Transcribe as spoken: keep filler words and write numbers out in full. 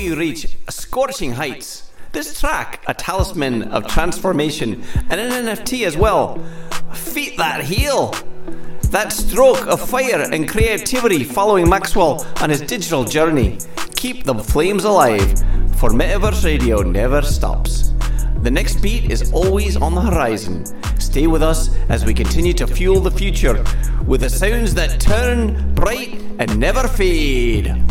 you reach scorching heights. This track, a talisman of transformation and an N F T as well. Feet that heal. That stroke of fire and creativity following Maxwell on his digital journey. Keep the flames alive, for Metaverse Radio never stops. The next beat is always on the horizon. Stay with us as we continue to fuel the future with the sounds that turn bright and never fade.